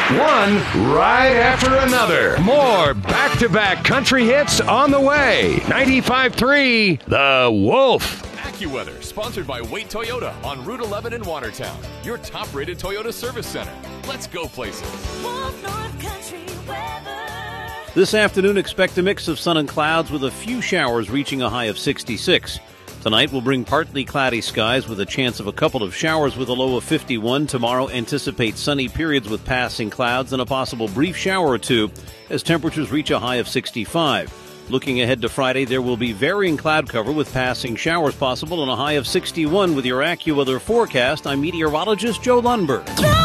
One right after another. More back-to-back country hits on the way. 95.3 The Wolf. AccuWeather, sponsored by Wait Toyota on Route 11 in Watertown. Your top-rated Toyota service center. Let's go places. Wolf North Country weather. This afternoon, expect a mix of sun and clouds with a few showers reaching a high of 66. Tonight will bring partly cloudy skies with a chance of a couple of showers with a low of 51. Tomorrow, anticipate sunny periods with passing clouds and a possible brief shower or two as temperatures reach a high of 65. Looking ahead to Friday, there will be varying cloud cover with passing showers possible and a high of 61 with your AccuWeather forecast. I'm meteorologist Joe Lundberg.